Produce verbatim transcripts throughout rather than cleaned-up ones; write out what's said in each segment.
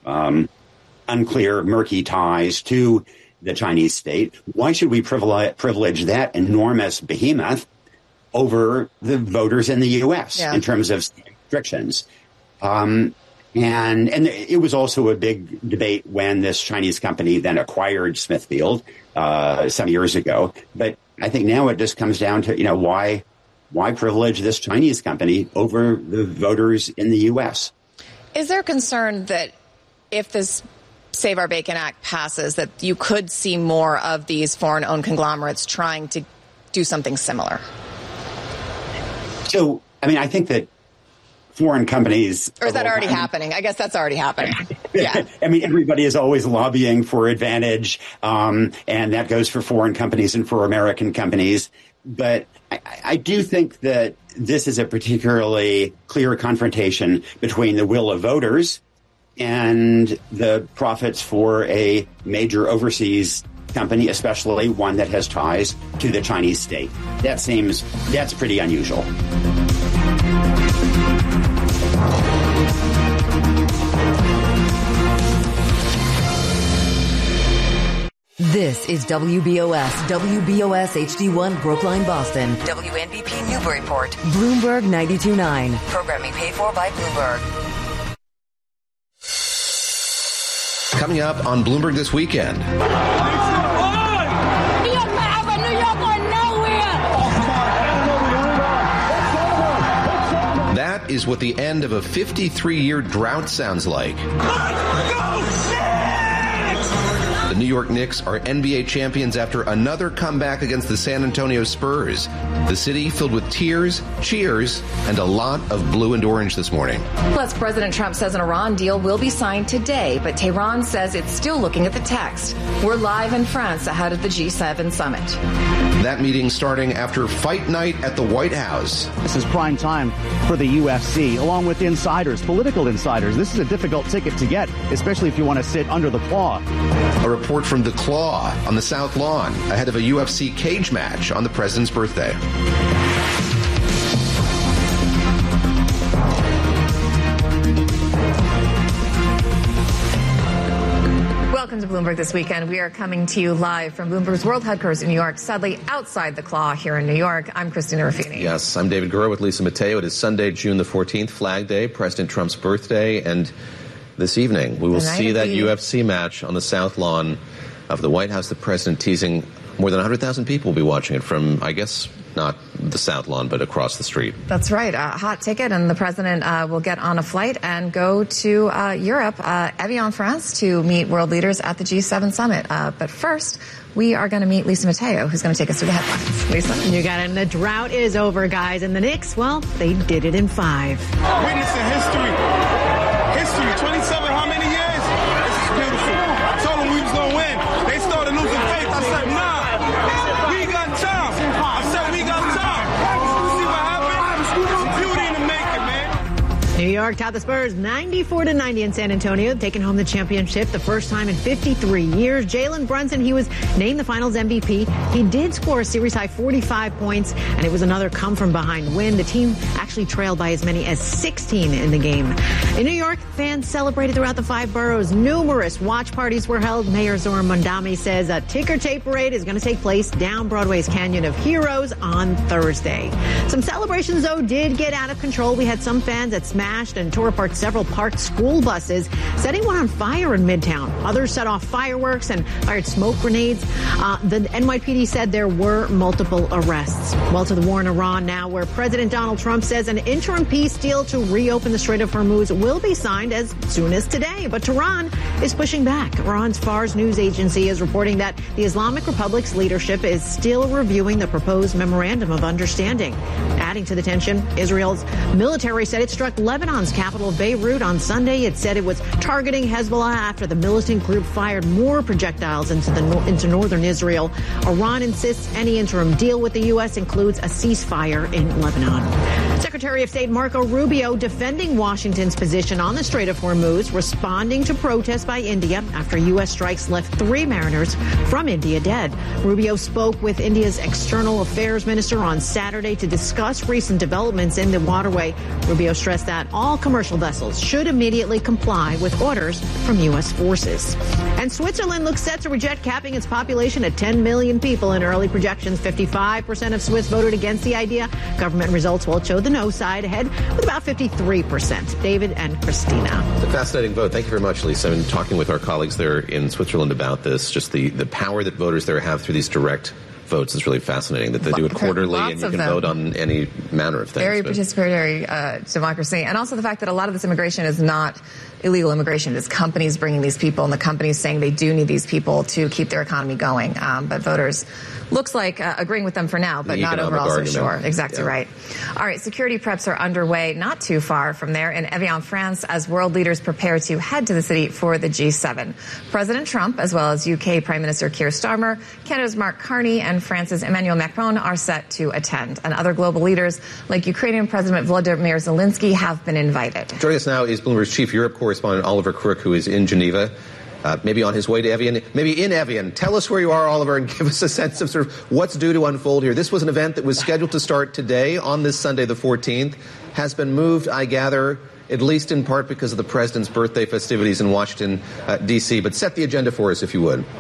um, unclear, murky ties to the Chinese state. Why should we privilege, privilege that enormous behemoth over the voters in the U S yeah. in terms of restrictions? Um, and and it was also a big debate when this Chinese company then acquired Smithfield uh, some years ago. But I think now it just comes down to, you know, why why privilege this Chinese company over the voters in the U S? Is there concern that if this Save Our Bacon Act passes, that you could see more of these foreign-owned conglomerates trying to do something similar? So, I mean, I think that foreign companies... Or is that already time, happening? I guess that's already happening. Yeah. I mean, everybody is always lobbying for advantage, um, and that goes for foreign companies and for American companies. But I, I do think that this is a particularly clear confrontation between the will of voters and the profits for a major overseas company, especially one that has ties to the Chinese state. That seems, that's pretty unusual. This is W B O S, W B O S H D one, Brookline, Boston. W N B P Newburyport. Bloomberg ninety-two point nine. Programming paid for by Bloomberg. Coming up on Bloomberg this weekend. That is what the end of a fifty-three-year drought sounds like. The New York Knicks are N B A champions after another comeback against the San Antonio Spurs. The city filled with tears, cheers, and a lot of blue and orange this morning. Plus, President Trump says an Iran deal will be signed today, but Tehran says it's still looking at the text. We're live in France ahead of the G seven summit. That meeting starting after fight night at the White House. This is prime time for the U F C, along with insiders, political insiders. This is a difficult ticket to get, especially if you want to sit under the claw. A report from The Claw on the South Lawn ahead of a U F C cage match on the president's birthday. Welcome to Bloomberg This Weekend. We are coming to you live from Bloomberg's World Headquarters in New York, sadly outside the Claw here in New York. I'm Christina Ruffini. Yes, I'm David Gura with Lisa Mateo. It is Sunday, June the fourteenth, Flag Day, President Trump's birthday, and this evening we will see that U F C match on the South Lawn of the White House. The president teasing more than one hundred thousand people will be watching it from, I guess, not the South Lawn, but across the street. That's right. A hot ticket, and the president uh, will get on a flight and go to uh, Europe, uh, Evian, France, to meet world leaders at the G seven summit. Uh, but first, we are going to meet Lisa Mateo, who's going to take us through the headlines. Lisa? You got it. And the drought is over, guys. And the Knicks, well, they did it in five. Witnessing history. History. twenty-seven, how many years? This is beautiful. I told them we was going to win. They started losing faith. I said, nah. We got time. I said, we got time. See what happened? It's beauty in the making, man. New York topped the Spurs ninety-four to ninety in San Antonio, taking home the championship the first time in fifty-three years. Jalen Brunson, he was named the Finals M V P. He did score a series-high forty-five points, and it was another come-from-behind win. The team actually trailed by as many as sixteen in the game. In New York, fans celebrated throughout the five boroughs. Numerous watch parties were held. Mayor Zohran Mamdani says a ticker tape parade is going to take place down Broadway's Canyon of Heroes on Thursday. Some celebrations, though, did get out of control. We had some fans that smashed and tore apart several parked school buses, setting one on fire in Midtown. Others set off fireworks and fired smoke grenades. Uh, the N Y P D said there were multiple arrests. Well, to the war in Iran now, where President Donald Trump says an interim peace deal to reopen the Strait of Hormuz will be signed as soon as today. But Tehran is pushing back. Iran's Fars news agency is reporting that the Islamic Republic's leadership is still reviewing the proposed memorandum of understanding. Adding to the tension, Israel's military said it struck Lebanon's capital, Beirut, on Sunday. It said it was targeting Hezbollah after the militant group fired more projectiles into the into northern Israel. Iran insists any interim deal with the U S includes a ceasefire in Lebanon. Secretary of State Marco Rubio defending Washington's position on the Strait of Hormuz, responding to protests by India after U S strikes left three mariners from India dead. Rubio spoke with India's external affairs minister on Saturday to discuss recent developments in the waterway. Rubio stressed that all commercial vessels should immediately comply with orders from U S forces. And Switzerland looks set to reject capping its population at ten million people in early projections. fifty-five percent of Swiss voted against the idea. Government results will show the no side ahead with about fifty-three percent. David and Christina. It's a fascinating vote. Thank you very much, Lisa. I've been talking with our colleagues there in Switzerland about this, just the, the power that voters there have through these direct votes is really fascinating, that they do it quarterly Lots and you of can them. vote on any manner of things. Very but. participatory uh, democracy. And also the fact that a lot of this immigration is not illegal immigration. It's companies bringing these people, and the companies saying they do need these people to keep their economy going. Um, but voters looks like uh, agreeing with them for now, but the not overall so argument. sure. Exactly yeah. right. All right, security preps are underway not too far from there in Evian, France, as world leaders prepare to head to the city for the G seven. President Trump, as well as U K Prime Minister Keir Starmer, Canada's Mark Carney, and France's Emmanuel Macron are set to attend. And other global leaders like Ukrainian President Volodymyr Zelensky have been invited. Joining us now is Bloomberg's chief Europe correspondent Oliver Crook, who is in Geneva. Uh, maybe on his way to Evian, maybe in Evian. Tell us where you are, Oliver, and give us a sense of sort of what's due to unfold here. This was an event that was scheduled to start today on this Sunday, the fourteenth, has been moved, I gather, at least in part because of the president's birthday festivities in Washington, uh, D C. But set the agenda for us, if you would.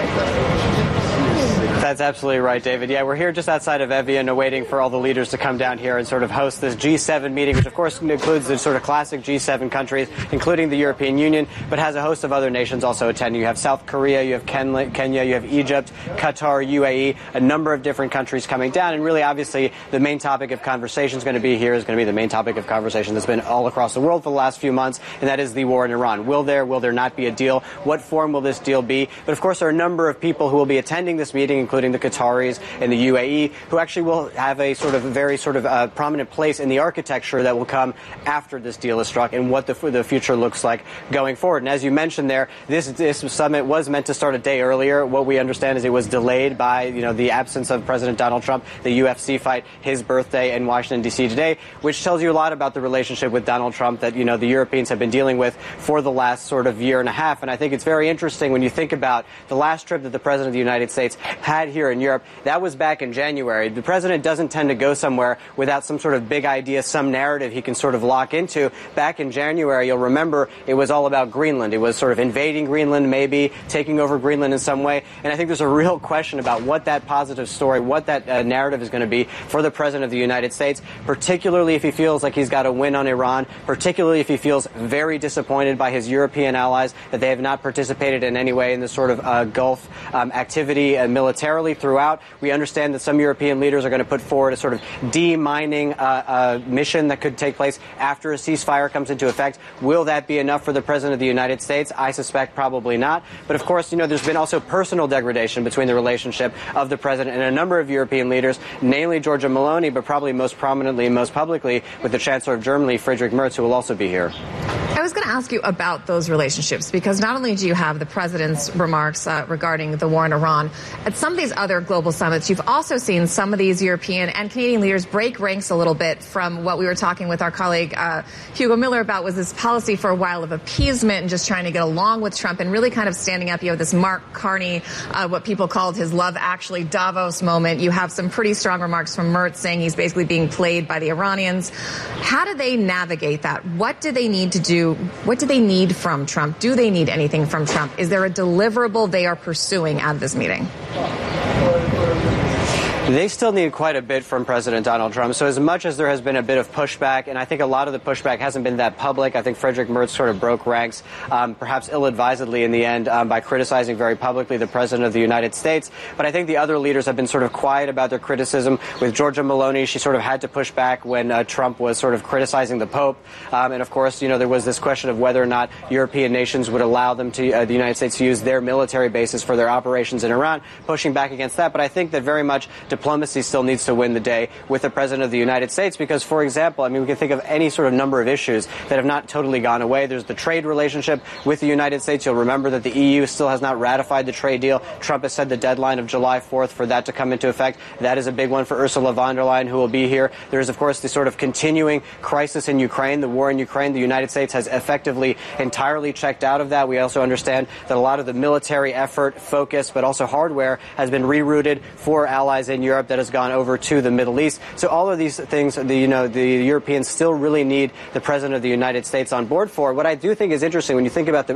That's absolutely right, David. Yeah, we're here just outside of Evian, awaiting for all the leaders to come down here and sort of host this G seven meeting, which of course includes the sort of classic G seven countries, including the European Union, but has a host of other nations also attending. You have South Korea, you have Kenya, you have Egypt, Qatar, U A E, a number of different countries coming down. And really, obviously, the main topic of conversation is going to be here is going to be the main topic of conversation that's been all across the world for the last few months, and that is the war in Iran. Will there, will there not be a deal? What form will this deal be? But of course, there are a number of people who will be attending this meeting, including the Qataris and the U A E, who actually will have a sort of very sort of uh, prominent place in the architecture that will come after this deal is struck and what the, the future looks like going forward. And as you mentioned there, this, this summit was meant to start a day earlier. What we understand is it was delayed by, you know, the absence of President Donald Trump, the U F C fight, his birthday in Washington, D C today, which tells you a lot about the relationship with Donald Trump that, you know, the Europeans have been dealing with for the last sort of year and a half. And I think it's very interesting when you think about the last trip that the President of the United States had here in Europe. That was back in January. The president doesn't tend to go somewhere without some sort of big idea, some narrative he can sort of lock into. Back in January, you'll remember it was all about Greenland. It was sort of invading Greenland, maybe taking over Greenland in some way. And I think there's a real question about what that positive story, what that uh, narrative is going to be for the president of the United States, particularly if he feels like he's got a win on Iran, particularly if he feels very disappointed by his European allies that they have not participated in any way in this sort of uh, Gulf um, activity uh, militarily throughout. We understand that some European leaders are going to put forward a sort of de-mining uh, uh, mission that could take place after a ceasefire comes into effect. Will that be enough for the President of the United States? I suspect probably not. But of course, you know, there's been also personal degradation between the relationship of the President and a number of European leaders, namely Giorgia Meloni, but probably most prominently and most publicly with the Chancellor of Germany, Friedrich Merz, who will also be here. I was going to ask you about those relationships, because not only do you have the president's remarks uh, regarding the war in Iran, at some of these other global summits, you've also seen some of these European and Canadian leaders break ranks a little bit from what we were talking with our colleague uh, Hugo Miller about, was this policy for a while of appeasement and just trying to get along with Trump and really kind of standing up. You have this Mark Carney, uh, what people called his Love Actually Davos moment. You have some pretty strong remarks from Merz saying he's basically being played by the Iranians. How do they navigate that? What do they need to do? What do they need from Trump? Do they need anything from Trump? Is there a deliverable they are pursuing out of this meeting? They still need quite a bit from President Donald Trump. So as much as there has been a bit of pushback, and I think a lot of the pushback hasn't been that public, I think Friedrich Merz sort of broke ranks, um, perhaps ill-advisedly in the end, um, by criticizing very publicly the President of the United States. But I think the other leaders have been sort of quiet about their criticism. With Giorgia Meloni, she sort of had to push back when uh, Trump was sort of criticizing the Pope. Um, and of course, you know, there was this question of whether or not European nations would allow them to, uh, the United States to use their military bases for their operations in Iran, pushing back against that. But I think that very much diplomacy still needs to win the day with the President of the United States, because, for example, I mean, we can think of any sort of number of issues that have not totally gone away. There's the trade relationship with the United States. You'll remember that the E U still has not ratified the trade deal. Trump has set the deadline of July fourth for that to come into effect. That is a big one for Ursula von der Leyen, who will be here. There is, of course, the sort of continuing crisis in Ukraine, the war in Ukraine. The United States has effectively entirely checked out of that. We also understand that a lot of the military effort, focus, but also hardware has been rerouted for allies in Europe that has gone over to the Middle East. So all of these things, the, you know, the Europeans still really need the President of the United States on board for. What I do think is interesting when you think about the